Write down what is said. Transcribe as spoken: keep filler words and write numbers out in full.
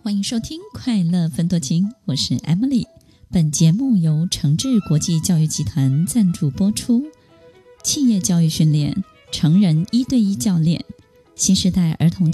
欢迎收听快乐分多金，我是 Emily。 本节目由诚志国际教育集团赞助播出。企业教育训练，成人一对一教练，新时代儿童